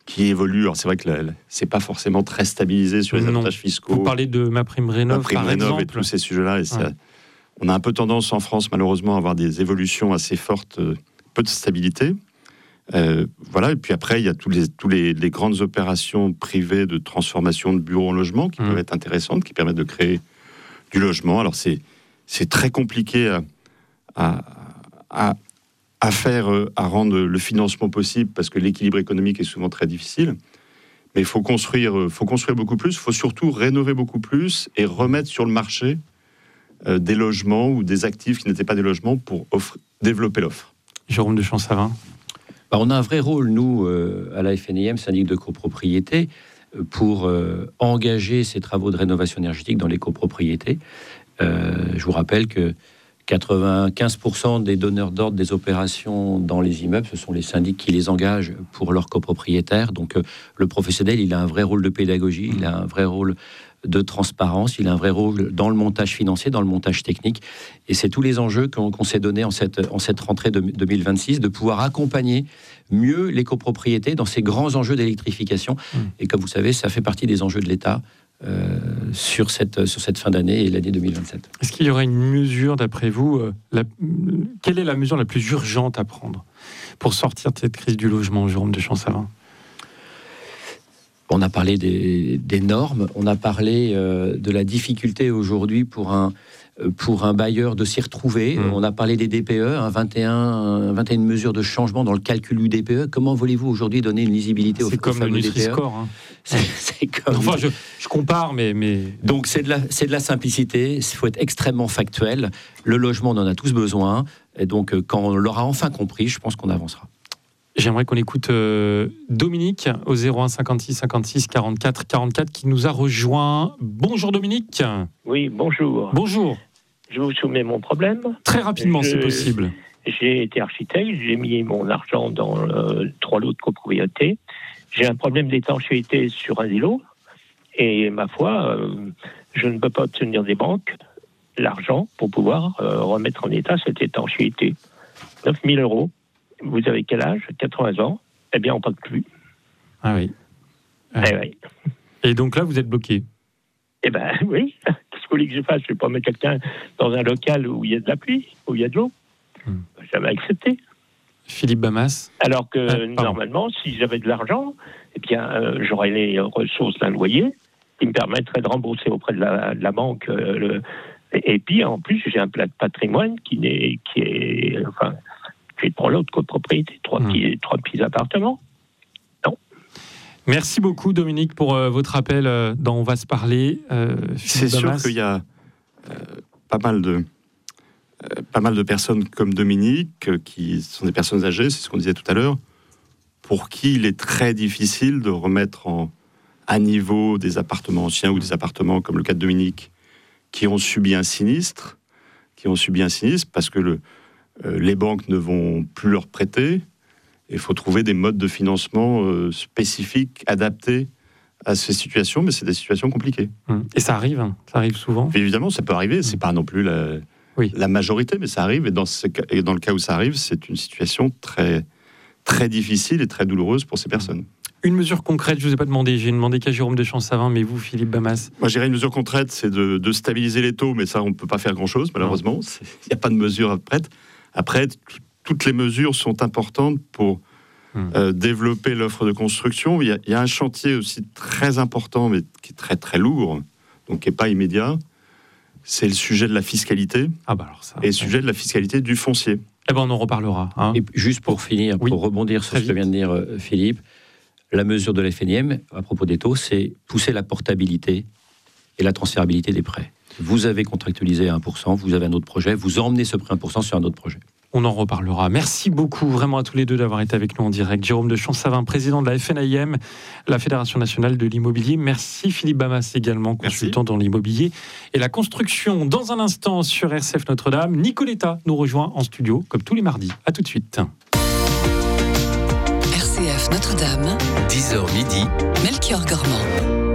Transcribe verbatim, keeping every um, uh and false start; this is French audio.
qui évoluent. Alors c'est vrai que la, la, c'est pas forcément très stabilisé sur les non. avantages fiscaux. Vous parlez de MaPrimeRénov', par MaPrimeRénov' exemple. et tous ces sujets-là. Et ça, ouais. On a un peu tendance en France, malheureusement, à avoir des évolutions assez fortes, euh, peu de stabilité. Euh, voilà. Et puis après, il y a tous les, tous les, les grandes opérations privées de transformation de bureaux en logement qui mmh. peuvent être intéressantes, qui permettent de créer du logement. Alors c'est, c'est très compliqué à, à, à, à faire, à rendre le financement possible parce que l'équilibre économique est souvent très difficile. Mais il faut construire, faut construire beaucoup plus. Il faut surtout rénover beaucoup plus et remettre sur le marché euh, des logements ou des actifs qui n'étaient pas des logements pour offre, développer l'offre. Jérôme de Champsavin. Bah, on a un vrai rôle, nous, euh, à la F N I M, syndic de copropriété, euh, pour euh, engager ces travaux de rénovation énergétique dans les copropriétés. Euh, je vous rappelle que quatre-vingt-quinze pour cent des donneurs d'ordre des opérations dans les immeubles, ce sont les syndics qui les engagent pour leurs copropriétaires. Donc euh, le professionnel, il a un vrai rôle de pédagogie, il a un vrai rôle de transparence, il a un vrai rôle dans le montage financier, dans le montage technique. Et c'est tous les enjeux qu'on, qu'on s'est donnés en cette, en cette rentrée de deux mille vingt-six, de pouvoir accompagner mieux les copropriétés dans ces grands enjeux d'électrification. Mmh. Et comme vous savez, ça fait partie des enjeux de l'État euh, sur, cette, sur cette fin d'année et l'année deux mille vingt-sept. Est-ce qu'il y aurait une mesure, d'après vous, euh, la, quelle est la mesure la plus urgente à prendre pour sortir de cette crise du logement, Jérôme de Champsavin ? On a parlé des, des normes, on a parlé euh, de la difficulté aujourd'hui pour un, pour un bailleur de s'y retrouver. Mmh. On a parlé des D P E, hein, vingt et un, vingt et une mesures de changement dans le calcul du D P E. Comment voulez-vous aujourd'hui donner une lisibilité au, c'est au fameux D P E ? C'est comme le Nutri-Score. Hein. C'est, c'est comme... Enfin, je, je compare, mais... mais... Donc, c'est de, la, c'est de la simplicité. Il faut être extrêmement factuel. Le logement, on en a tous besoin. Et donc, quand on l'aura enfin compris, je pense qu'on avancera. J'aimerais qu'on écoute euh, Dominique au zéro un cinquante-six cinquante-six quarante-quatre quarante-quatre qui nous a rejoint. Bonjour Dominique. Oui, bonjour. Bonjour. Je vous soumets mon problème. Très rapidement, je, c'est possible. J'ai été architecte, j'ai mis mon argent dans euh, trois lots de copropriété. J'ai un problème d'étanchéité sur un îlot. Et ma foi, euh, je ne peux pas obtenir des banques l'argent pour pouvoir euh, remettre en état cette étanchéité. neuf mille euros. Vous avez quel âge ? quatre-vingts ans. Eh bien, on ne parle plus. Ah oui. Ah. Eh oui. Et donc là, vous êtes bloqué ? Eh bien, oui. Qu'est-ce que vous voulez que je fasse ? Je ne vais pas mettre quelqu'un dans un local où il y a de la pluie, où il y a de l'eau. Hum. J'avais accepté. Philippe Bamas. Alors que, ah, normalement, si j'avais de l'argent, eh bien, euh, j'aurais les ressources d'un loyer qui me permettrait de rembourser auprès de la, de la banque. Euh, le... Et puis, en plus, j'ai un plat de patrimoine qui, n'est, qui est... Enfin, j'ai trois lots de copropriété, trois, mmh. petits, trois petits appartements. Non. Merci beaucoup, Dominique, pour euh, votre appel euh, dans On va se parler. Euh, C'est sûr qu'il y a euh, pas mal de euh, pas mal de personnes comme Dominique euh, qui sont des personnes âgées, c'est ce qu'on disait tout à l'heure, pour qui il est très difficile de remettre en, à niveau des appartements anciens ou des appartements comme le cas de Dominique qui ont subi un sinistre, qui ont subi un sinistre parce que le Euh, les banques ne vont plus leur prêter. Il faut trouver des modes de financement euh, spécifiques, adaptés à ces situations, mais c'est des situations compliquées. Et ça arrive, hein. Ça arrive souvent. Et évidemment, ça peut arriver. C'est pas non plus la, oui. la majorité, mais ça arrive. Et dans, ce, et dans le cas où ça arrive, c'est une situation très, très difficile et très douloureuse pour ces personnes. Une mesure concrète, je ne vous ai pas demandé, j'ai demandé qu'à Jérôme de Champsavin, mais vous, Philippe Bamas ? Moi, je dirais une mesure concrète, c'est de, de stabiliser les taux, mais ça, on ne peut pas faire grand-chose, malheureusement. Il n'y a pas de mesure prête. Après, t- toutes les mesures sont importantes pour hum. euh, développer l'offre de construction. Il y, a, il y a un chantier aussi très important, mais qui est très très lourd, donc qui n'est pas immédiat. C'est le sujet de la fiscalité ah bah alors ça, et le ouais. sujet de la fiscalité du foncier. Eh ben on en reparlera. Hein. Et juste pour finir, oui. pour rebondir sur très ce que vient de dire euh, Philippe, la mesure de la F N I M, à propos des taux, c'est pousser la portabilité et la transférabilité des prêts. Vous avez contractualisé à un pour cent, vous avez un autre projet, vous emmenez ce prêt un pour cent sur un autre projet. On en reparlera. Merci beaucoup vraiment à tous les deux d'avoir été avec nous en direct. Jérôme de Champsavin, président de la F N I M, la Fédération Nationale de l'Immobilier. Merci Philippe Bamas également, consultant Merci. Dans l'immobilier et la construction. Dans un instant sur R C F Notre-Dame, Nicoletta nous rejoint en studio comme tous les mardis. À tout de suite. R C F Notre-Dame, dix heures midi, Melchior Gormand.